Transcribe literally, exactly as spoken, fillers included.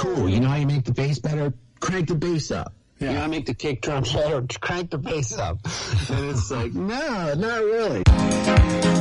cool. You know how you make the bass better? Crank the bass up. Yeah. You know how to make the kick drum better? Crank the bass up. And it's like, no, not really.